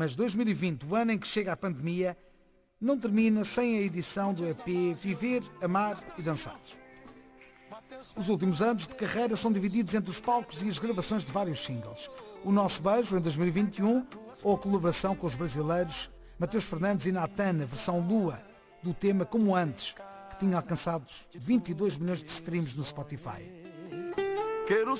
Mas 2020, o ano em que chega a pandemia, não termina sem a edição do EP Viver, Amar e Dançar. Os últimos anos de carreira são divididos entre os palcos e as gravações de vários singles. O Nosso Beijo, em 2021, ou a colaboração com os brasileiros Mateus Fernandes e Natan, a versão Lua, do tema Como Antes, que tinha alcançado 22 milhões de streams no Spotify.